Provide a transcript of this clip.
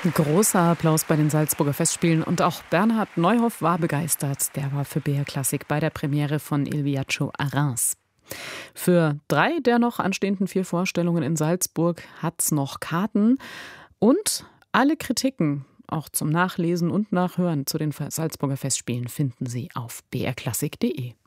Großer Applaus bei den Salzburger Festspielen und auch Bernhard Neuhoff war begeistert. Der war für BR Klassik bei der Premiere von Il Viaggio a Reims. Für 3 der noch anstehenden 4 Vorstellungen in Salzburg hat's noch Karten und alle Kritiken, auch zum Nachlesen und Nachhören zu den Salzburger Festspielen, finden Sie auf brklassik.de.